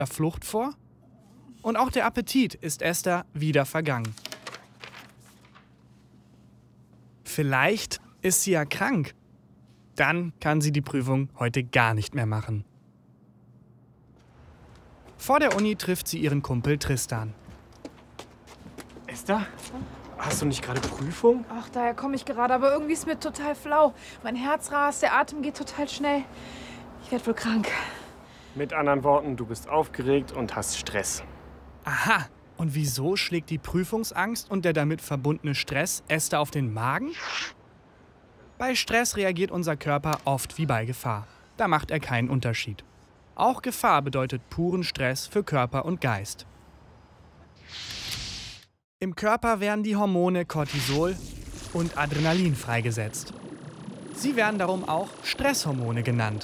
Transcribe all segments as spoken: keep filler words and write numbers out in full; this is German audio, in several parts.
der Flucht vor. Und auch der Appetit ist Esther wieder vergangen. Vielleicht ist sie ja krank. Dann kann sie die Prüfung heute gar nicht mehr machen. Vor der Uni trifft sie ihren Kumpel Tristan. Esther, hast du nicht gerade Prüfung? Ach, daher komme ich gerade, aber irgendwie ist mir total flau. Mein Herz rast, der Atem geht total schnell. Ich werde wohl krank. Mit anderen Worten, du bist aufgeregt und hast Stress. Aha, und wieso schlägt die Prüfungsangst und der damit verbundene Stress Esther auf den Magen? Bei Stress reagiert unser Körper oft wie bei Gefahr. Da macht er keinen Unterschied. Auch Gefahr bedeutet puren Stress für Körper und Geist. Im Körper werden die Hormone Cortisol und Adrenalin freigesetzt. Sie werden darum auch Stresshormone genannt.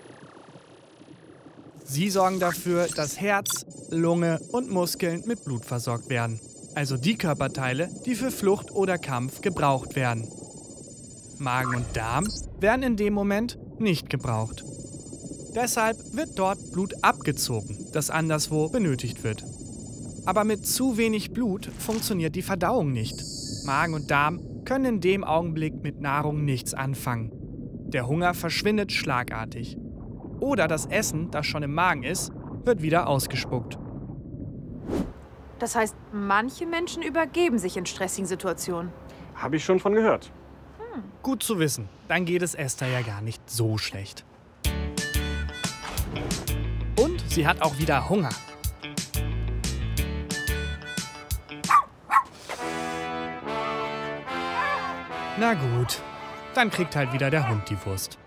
Sie sorgen dafür, dass Herz, Lunge und Muskeln mit Blut versorgt werden. Also die Körperteile, die für Flucht oder Kampf gebraucht werden. Magen und Darm werden in dem Moment nicht gebraucht. Deshalb wird dort Blut abgezogen, das anderswo benötigt wird. Aber mit zu wenig Blut funktioniert die Verdauung nicht. Magen und Darm können in dem Augenblick mit Nahrung nichts anfangen. Der Hunger verschwindet schlagartig. Oder das Essen, das schon im Magen ist, wird wieder ausgespuckt. Das heißt, manche Menschen übergeben sich in stressigen Situationen. Habe ich schon von gehört. Hm. Gut zu wissen, dann geht es Esther ja gar nicht so schlecht. Und sie hat auch wieder Hunger. Na gut, dann kriegt halt wieder der Hund die Wurst.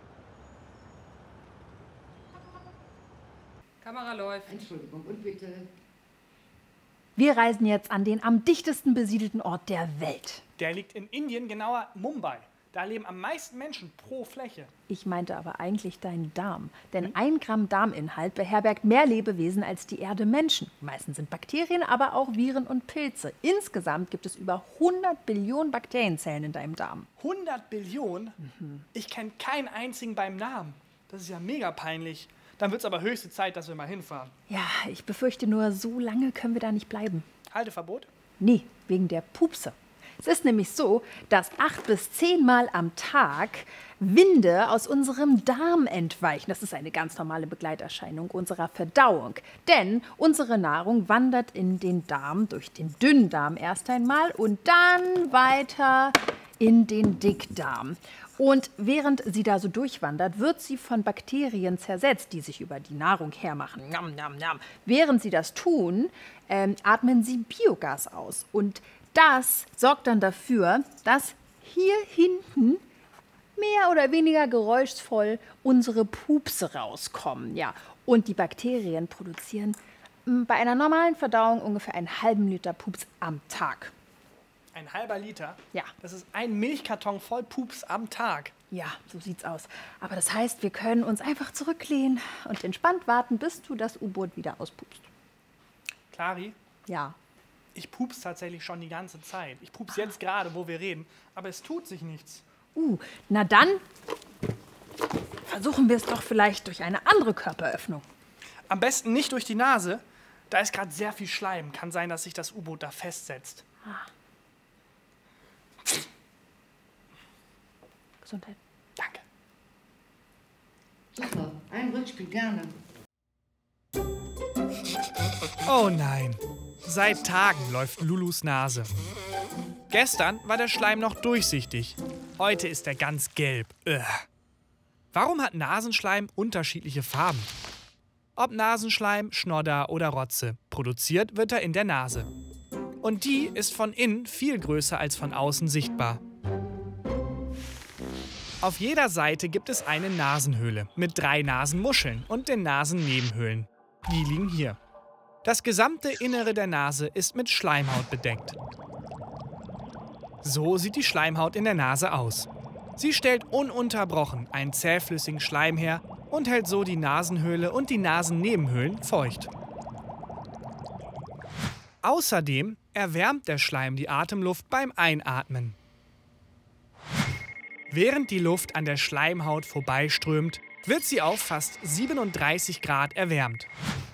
Kamera läuft. Entschuldigung, und bitte. Wir reisen jetzt an den am dichtesten besiedelten Ort der Welt. Der liegt in Indien, genauer Mumbai. Da leben am meisten Menschen pro Fläche. Ich meinte aber eigentlich deinen Darm. Denn ein Gramm Darminhalt beherbergt mehr Lebewesen als die Erde Menschen. Meistens sind Bakterien, aber auch Viren und Pilze. Insgesamt gibt es über hundert Billionen Bakterienzellen in deinem Darm. hundert Billionen? Mhm. Ich kenne keinen einzigen beim Namen. Das ist ja mega peinlich. Dann wird es aber höchste Zeit, dass wir mal hinfahren. Ja, ich befürchte nur, so lange können wir da nicht bleiben. Halteverbot? Nee, wegen der Pupse. Es ist nämlich so, dass acht bis zehnmal am Tag Winde aus unserem Darm entweichen. Das ist eine ganz normale Begleiterscheinung unserer Verdauung. Denn unsere Nahrung wandert in den Darm durch den Dünndarm erst einmal und dann weiter in den Dickdarm. Und während sie da so durchwandert, wird sie von Bakterien zersetzt, die sich über die Nahrung hermachen. Njam, njam, njam. Während sie das tun, ähm, atmen sie Biogas aus. Und das sorgt dann dafür, dass hier hinten mehr oder weniger geräuschvoll unsere Pupse rauskommen. Ja. Und die Bakterien produzieren mh, bei einer normalen Verdauung ungefähr einen halben Liter Pups am Tag. Ein halber Liter? Ja. Das ist ein Milchkarton voll Pups am Tag. Ja, so sieht's aus. Aber das heißt, wir können uns einfach zurücklehnen und entspannt warten, bis du das U-Boot wieder auspupst. Clari? Ja. Ich pups tatsächlich schon die ganze Zeit. Ich pups jetzt gerade, wo wir reden. Aber es tut sich nichts. Uh, na dann versuchen wir es doch vielleicht durch eine andere Körperöffnung. Am besten nicht durch die Nase. Da ist gerade sehr viel Schleim. Kann sein, dass sich das U-Boot da festsetzt. Ah. Gesundheit. Danke. Super, ein Rückspiel, gerne. Oh nein. Seit Tagen läuft Lulus Nase. Gestern war der Schleim noch durchsichtig. Heute ist er ganz gelb. Ugh. Warum hat Nasenschleim unterschiedliche Farben? Ob Nasenschleim, Schnodder oder Rotze, produziert wird er in der Nase. Und die ist von innen viel größer als von außen sichtbar. Auf jeder Seite gibt es eine Nasenhöhle mit drei Nasenmuscheln und den Nasennebenhöhlen. Die liegen hier. Das gesamte Innere der Nase ist mit Schleimhaut bedeckt. So sieht die Schleimhaut in der Nase aus. Sie stellt ununterbrochen einen zähflüssigen Schleim her und hält so die Nasenhöhle und die Nasennebenhöhlen feucht. Außerdem erwärmt der Schleim die Atemluft beim Einatmen. Während die Luft an der Schleimhaut vorbeiströmt, wird sie auf fast siebenunddreißig Grad erwärmt.